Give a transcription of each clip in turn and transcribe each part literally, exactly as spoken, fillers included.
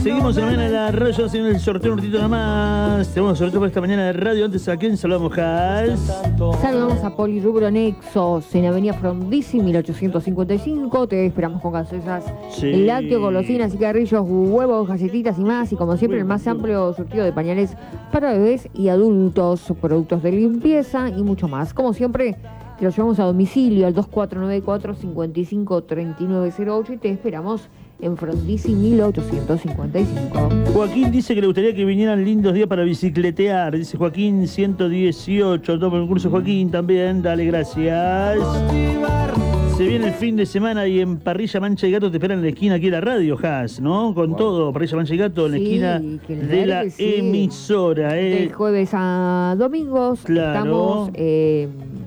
Seguimos en la mañana de la radio, haciendo el sorteo un ratito nada más. Tenemos sorteo para esta mañana de radio. Antes, ¿a quién saludamos, Has? Saludamos a Polirubro Nexos en Avenida Frondizi mil ochocientos cincuenta y cinco. Te esperamos con gaseosas, Sí. lácteo, golosinas, cigarrillos, huevos, galletitas y más. Y como siempre, el más amplio surtido de pañales para bebés y adultos, productos de limpieza y mucho más. Como siempre, te lo llevamos a domicilio al dos cuatro nueve cuatro, cinco cinco, tres nueve cero ocho y te esperamos en Frondizi mil ochocientos cincuenta y cinco. Joaquín dice que le gustaría que vinieran lindos días para bicicletear. Dice Joaquín ciento dieciocho. Todo el curso Joaquín también. Dale, gracias. Se viene el fin de semana y en Parrilla Mancha y Gato te esperan en la esquina aquí en la radio, Has, ¿no? Con wow. todo, Parrilla Mancha y Gato en la sí, esquina de la sí. emisora. Eh. Del jueves a domingos. Claro. Estamos... Eh,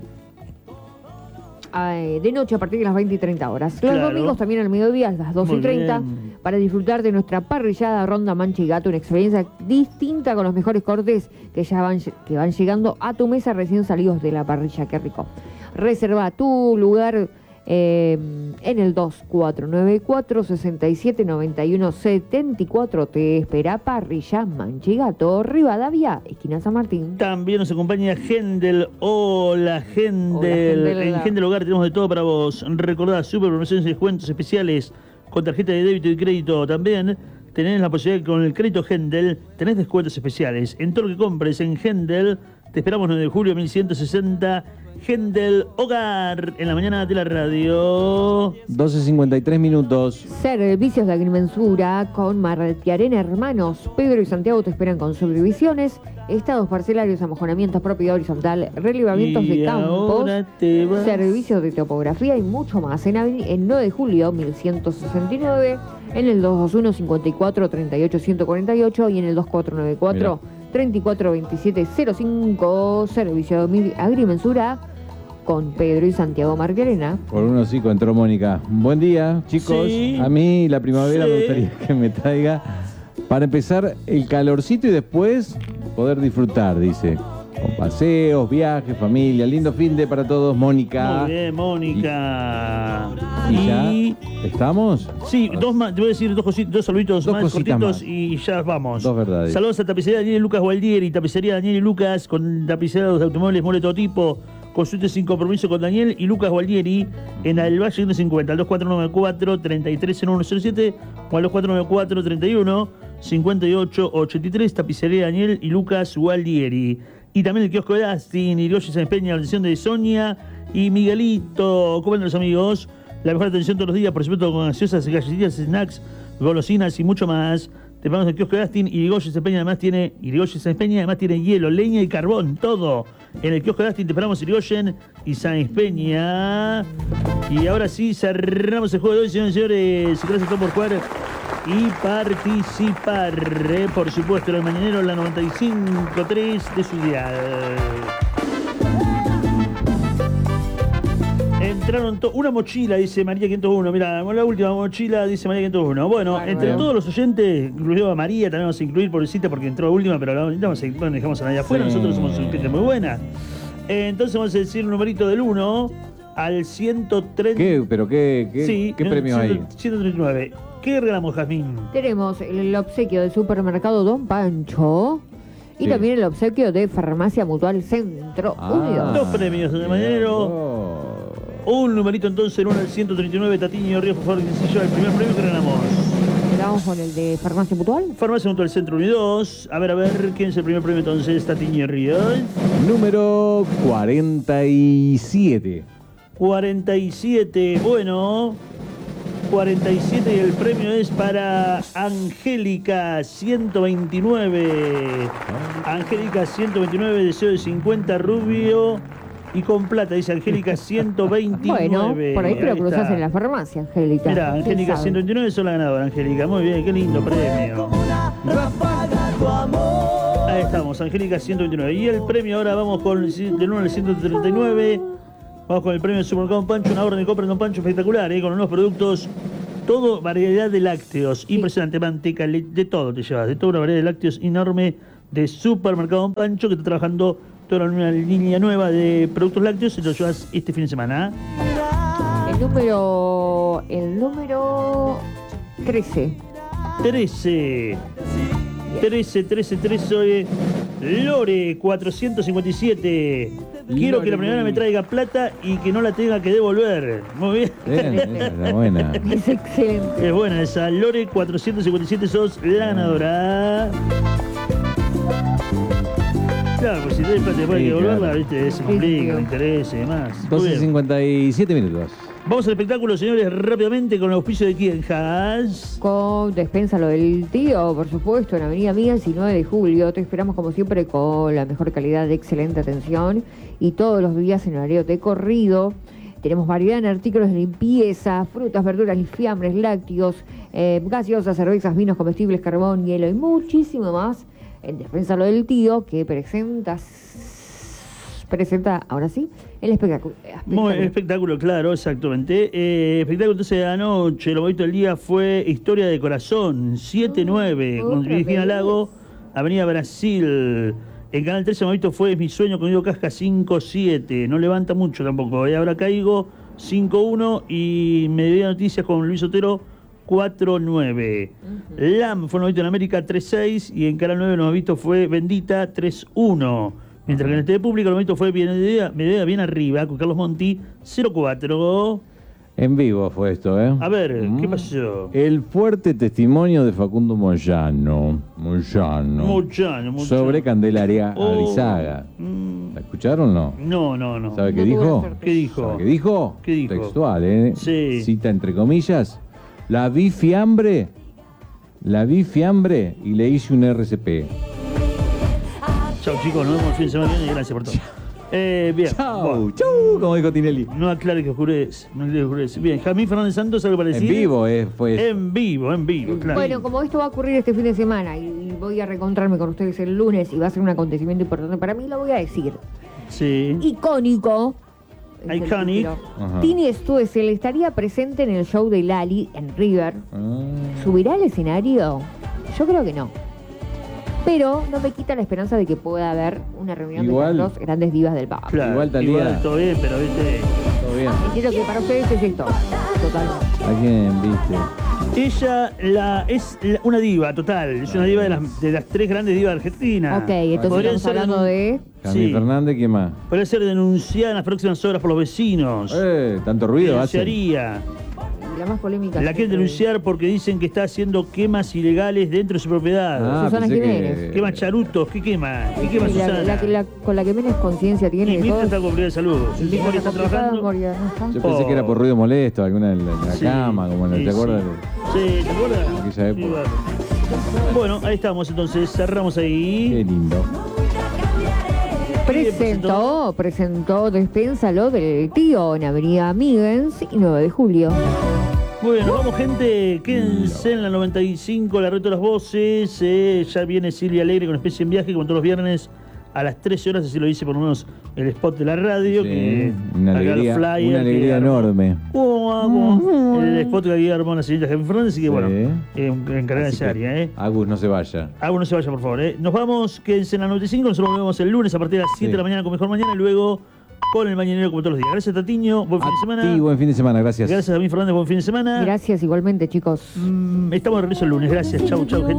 de noche a partir de las veinte y treinta horas. Los claro. domingos también al mediodía a las doce y treinta para disfrutar de nuestra parrillada Ronda Mancha y Gato, una experiencia distinta con los mejores cortes que ya van, que van llegando a tu mesa recién salidos de la parrilla. Qué rico. Reserva tu lugar eh, en el dos cuatro nueve cuatro, seis siete nueve uno siete cuatro. Te espera Parrilla Mancha y Gato, Rivadavia, esquina San Martín. También nos acompaña Hendel. Hola, Hendel. Hola, Hendel. En Hendel Hogar tenemos de todo para vos. Recordá, super promociones y descuentos especiales con tarjeta de débito y crédito. También tenés la posibilidad que con el crédito Hendel tenés descuentos especiales. En todo lo que compres en Hendel, te esperamos nueve de julio mil ciento sesenta. Hendel Hogar, en la mañana de la radio. doce cincuenta y tres minutos. Servicios de agrimensura con Martiarena Hermanos. Pedro y Santiago te esperan con subdivisiones, estados parcelarios, amojonamientos, propiedad horizontal, relevamientos y de campos, servicios de topografía y mucho más. En, en nueve de julio mil ciento sesenta y nueve, en el dos dos uno, cincuenta y cuatro, treinta y ocho, ciento cuarenta y ocho y en el dos cuatro nueve cuatro, treinta y cuatro, veintisiete, cero cinco. Servicio de agrimensura con Pedro y Santiago Martiarena. Por un hocico entró Mónica. Buen día, chicos. Sí. A mí la primavera sí. me gustaría que me traiga, para empezar, el calorcito y después poder disfrutar, dice. Con paseos, viajes, familia, lindo fin de para todos, Mónica. Muy bien, Mónica. ¿Y, ¿Y ya estamos? Sí, dos más, te voy a decir dos, cositos, dos saluditos dos más cortitos más. Y ya vamos. Dos verdades. Saludos a Tapicería Daniel y Lucas Gualdieri, Tapicería Daniel y Lucas, con tapiceros de automóviles, mole todo tipo. Consulte sin compromiso con Daniel y Lucas Gualdieri en el Valle ciento cincuenta, al dos cuatro nueve cuatro, treinta y tres cero uno cero siete o al dos cuatro nueve cuatro, treinta y uno, cincuenta y ocho, ochenta y tres. Tapicería Daniel y Lucas Gualdieri. Y también el kiosco de Astin, Irigoyen Sáenz Peña, la atención de Sonia y Miguelito. ¿Cómo andan los amigos? La mejor atención todos los días, por supuesto, con gaseosas, galletitas, snacks, golosinas y mucho más. Te pagamos el kiosco de Astin, Irigoyen Sáenz Peña, además tiene Irigoyen Sáenz Peña, además tiene hielo, leña y carbón, todo. En el kiosco de Astin te esperamos Irigoyen y Sáenz Peña. Y ahora sí, cerramos el juego de hoy, señores y señores. Gracias a todos por jugar y participar, eh, por supuesto, en el Mañanero, la noventa y cinco punto tres de su dial. Entraron to- una mochila, dice María quinientos uno. Mira, la última mochila, dice María quinientos uno. Bueno, bueno entre bueno. todos los oyentes, incluido a María, también vamos a incluir, pobrecita, porque entró última, pero la vamos a, bueno, dejamos a nadie afuera. Sí. Nosotros somos gente muy buena. Eh, entonces vamos a decir el numerito del uno al ciento treinta. ¿Qué? ¿Pero qué, qué, sí, qué premio hay? ciento treinta y nueve. ¿Qué regalamos, Jazmín? Tenemos el obsequio del supermercado Don Pancho y sí. también el obsequio de Farmacia Mutual Centro ah, Unido. Dos premios de Mañanero. Oh. Un numerito entonces, el uno al ciento treinta y nueve, Tatiño Río, por favor, que se lleva el primer premio que regalamos. Vamos con el de Farmacia Mutual. Farmacia Mutual Centro Unidos. A ver, a ver, ¿quién es el primer premio entonces? Tatiño Río. Número cuarenta y siete. cuarenta y siete, bueno. cuarenta y siete y el premio es para Angélica ciento veintinueve. Angélica ciento veintinueve, deseo de cincuenta, rubio y con plata, dice Angélica ciento veintinueve. Bueno, por ahí te lo cruzas en la farmacia, Angélica. Mira, Angélica ciento veintinueve, sos la ganadora, Angélica. Muy bien, qué lindo premio. Ahí estamos, Angélica ciento veintinueve. Y el premio ahora vamos con del uno al ciento treinta y nueve. Vamos con el premio del Supermercado Don Pancho, una orden de compra en Don Pancho espectacular, ¿eh? Con unos productos, todo variedad de lácteos, sí. Impresionante, manteca, leche, de todo te llevas, de toda una variedad de lácteos enorme de Supermercado Don Pancho, que está trabajando toda una línea nueva de productos lácteos y te lo llevas este fin de semana. El número, el número trece. trece. trece, trece, trece. Lore cuatrocientos cincuenta y siete. Quiero Lore, que la primera Lore. me traiga plata y que no la tenga que devolver. Muy bien. Bien, esa es la buena. Es excelente. Es buena esa. Lore cuatrocientos cincuenta y siete, sos la ganadora. Claro, pues si te plata después hay Sí, que devolverla, claro. viste, se Sí, complica, sí. el interés y demás. Muy doce bien. cincuenta y siete minutos. Vamos al espectáculo, señores, rápidamente con el auspicio de quién, Has. Con Despensa lo del tío, por supuesto, en Avenida Midas y nueve de julio. Te esperamos como siempre con la mejor calidad de excelente atención y todos los días en horario de corrido. Tenemos variedad en artículos de limpieza, frutas, verduras y fiambres, lácteos, eh, gaseosas, cervezas, vinos, comestibles, carbón, hielo y muchísimo más. En Despensa lo del tío, que presenta, presenta ahora sí, el espectáculo. Muy espectáculo, claro, exactamente. Eh, espectáculo entonces de anoche, lo bonito del día fue Historia de Corazón, siete nueve, Oh, con otra Cristina vez. Lago, Avenida Brasil. En Canal trece, lo bonito fue Mi Sueño con Diego Casca, cinco siete. No levanta mucho tampoco. ¿eh? Ahora caigo, cinco uno. Y Mediodía Noticias con Luis Otero, cuatro nueve. Ujú. Lam fue novito en América, tres seis. Y en Canal nueve, lo visto fue Bendita, tres uno. Mientras que en el T V Público, lo bonito fue Mediodía, Mediodía bien arriba, con Carlos Monti, cero cuatro. En vivo fue esto, ¿eh? A ver, ¿qué Mm. pasó? El fuerte testimonio de Facundo Moyano. Moyano. Moyano, Moyano. Sobre Candelaria Oh. Arizaga. Mm, ¿La escucharon o no? No, no, no. ¿Sabe qué No tuve dijo? la certeza. ¿Qué dijo? ¿Sabe qué dijo? ¿Qué dijo? Textual, ¿eh? Sí. Cita entre comillas. La vi fiambre. La vi fiambre y le hice un R C P. Chao, chicos, nos vemos el fin de semana que viene y gracias por todo. Eh, bien. Chau, Bueno, chau, como dijo Tinelli. no aclare que oscurece. No aclare que oscurece. Bien, Jamín Fernández Santos, ¿algo para En decir? vivo, ¿eh? Fue. En vivo, en vivo, claro. Bueno, como esto va a ocurrir este fin de semana y voy a reencontrarme con ustedes el lunes y va a ser un acontecimiento importante para mí, lo voy a decir. Sí. Icónico. es el Iconic. título. Ajá. Tini Stoessel estaría presente en el show de Lali en River. Ah. ¿Subirá al escenario? Yo creo que no. Pero no me quita la esperanza de que pueda haber una reunión Igual- de las dos grandes divas del pop. Claro, Igual, Talía. igual, todo bien, pero viste. Todo bien. Entiendo que para ustedes es esto. Totalmente. ¿A quién viste? Ella la, es la- una diva, total. Es una diva de las, de las tres grandes divas de Argentina. Ok, entonces Podrían estamos ser hablando denun- de... Camil Sí. Fernández, ¿quién más? Podría ser denunciada en las próximas horas por los vecinos. Eh, tanto ruido hace. Denunciaría. la más polémica. La quieren denunciar porque dicen que está haciendo quemas ilegales dentro de su propiedad. Ah, Susana pensé Jiménez. que- Quema charutos, ¿qué quema? ¿Qué quema Y la, Susana? la que la- con la que menos conciencia tiene Y de Mirta todo. está con prioridad de salud. Si Mirta Moria está complicada, trabajando. Moria, ¿no está? Yo pensé que era por ruido molesto, alguna en la, en la Sí, cama, como en el, sí, ¿te acuerdas? Sí, Sí, ¿te acuerdas? En aquella época. Sí, bueno. Bueno, ahí estamos entonces, cerramos Qué ahí. lindo. Presentó, presentó Despénsalo del tío en Avenida Miggins y nueve de julio. Muy bien, nos vamos gente, quédense en la noventa y cinco, la reto de las voces. eh, ya viene Silvia Alegre con Especie en Viaje, como todos los viernes a las trece horas, así lo dice por lo menos el spot de la radio. Sí, que una acá alegría, los flyers una que alegría armó- enorme. Guau, guau. El spot que había armado la señorita Jaime Fernández, así que Sí. bueno, eh, encargada de Así esa que, área, ¿eh? Agus, no se vaya. Algo no se vaya, por favor, ¿eh? Nos vamos, quédense en la noventa y cinco, nosotros nos vemos el lunes a partir de las siete Sí. de la mañana con Mejor Mañana y luego con el Mañanero como todos los días. Gracias, Tatiño, buen fin de semana. Sí, buen fin de semana, gracias. Gracias a mí, Fernández, buen fin de semana. Gracias igualmente, chicos. Mm, estamos de regreso el lunes, gracias, chau, chau, gente.